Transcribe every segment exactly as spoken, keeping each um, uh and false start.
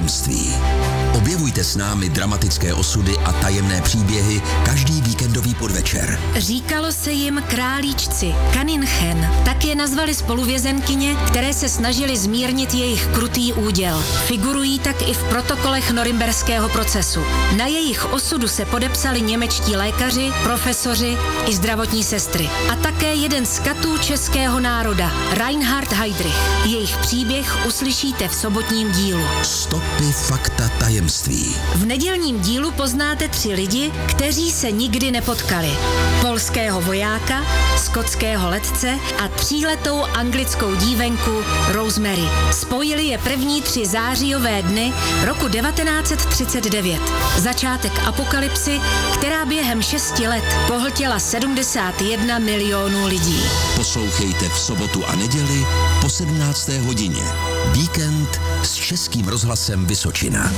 tajemství. Objevujte s námi dramatické osudy a tajemné příběhy každý víkendový podvečer. Říkalo se jim králíčci, kaninchen. Tak je nazvali spoluvězenkyně, které se snažily zmírnit jejich krutý úděl. Figurují tak i v protokolech norimberského procesu. Na jejich osudu se podepsali němečtí lékaři, profesoři i zdravotní sestry. A také jeden z katů českého národa, Reinhard Heydrich. Jejich příběh uslyšíte v sobotním dílu. Stopy fakta tajemství. V nedělním dílu poznáte tři lidi, kteří se nikdy nepotkali. Polského vojáka, skotského letce a tříletou anglickou dívenku Rosemary. Spojili je první tři zářijové dny roku devatenáct set třicet devět. Začátek apokalypsy, která během šesti let pohltila sedmdesát jedna milionů lidí. Poslouchejte v sobotu a neděli po sedmnácté hodině. Víkend s Českým rozhlasem Vysočina.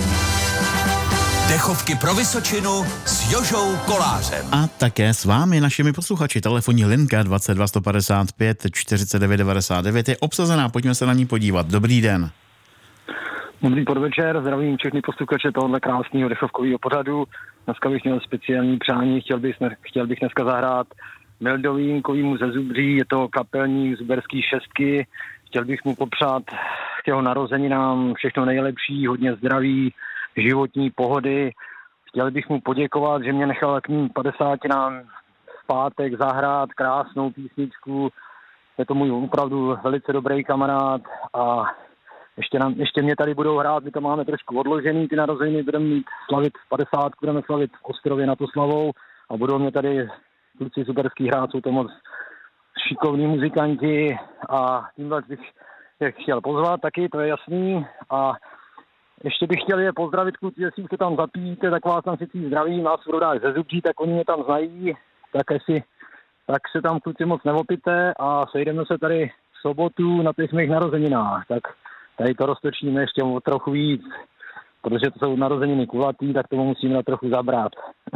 Dechovky pro Vysočinu s Jožou Kolářem. A také s vámi, našimi posluchači. Telefonní linka dvacet dva sto padesát pět čtyřicet devět devadesát devět je obsazená. Pojďme se na ní podívat. Dobrý den. Dobrý podvečer, zdravím všechny posluchače tohohle krásného dechovkového pořadu. Dneska bych měl speciální přání, chtěl bych, chtěl bych dneska zahrát Mildovínkovýmu ze Zubří, je to kapelník zuberský šestky. Chtěl bych mu popřát k jeho narozeninám všechno nejlepší, hodně zdraví, životní pohody. Chtěl bych mu poděkovat, že mě nechal k mým padesátinám v pátek zahrát krásnou písničku. Je to můj opravdu velice dobrý kamarád a ještě, nám, ještě mě tady budou hrát, my to máme trošku odložený, ty narozeniny budeme mít slavit v padesátku, budeme slavit v Ostrově nad Oslavou a budou mě tady kluci superský hrát, jsou to moc šikovní muzikanti a tímhle bych je chtěl pozvat taky, to je jasný. A ještě bych chtěl je pozdravit kluci, jestli se tam zapíjíte, tak vás tam sice zdravím, nás v rodách ze Zubří, tak oni mě tam znají, tak jestli, tak se tam kluci moc nevopíte a sejdeme se tady v sobotu na těch mých narozeninách, tak tady to roztočíme ještě o trochu víc, protože to jsou narozeniny kulatý, tak tomu musím na trochu zabrat.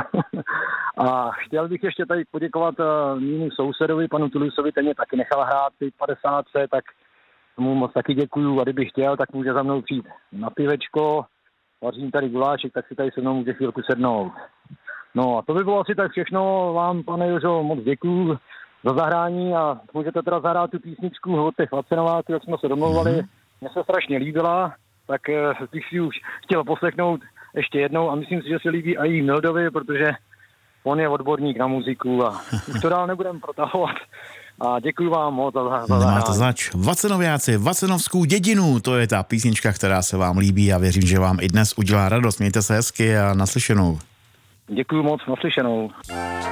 A chtěl bych ještě tady poděkovat uh, mému sousedovi, panu Tulusovi, ten mě taky nechal hrát v padesátce, tak mu moc taky děkuju a kdyby chtěl, tak může za mnou přijít na pivečko, vařím tady gulášek, tak si tady se mnou může chvilku sednout. No a to by bylo asi tak všechno, vám, pane Jožo, moc děkuju za zahrání a můžete teda zahrát tu písničku od těch Lacenováků, jak jsme se domlouvali. Mm-hmm. Mně se strašně líbila, tak uh, bych si už chtěl poslechnout ještě jednou a myslím si, že se líbí i Mildovi, protože on je odborník na muziku a už to dál nebudem protahovat. A děkuji vám moc za, za Nemáte zač. Vacenoviáci, Vacenovskou dědinu, to je ta písnička, která se vám líbí a věřím, že vám i dnes udělá radost. Mějte se hezky a naslyšenou. Děkuji moc, naslyšenou.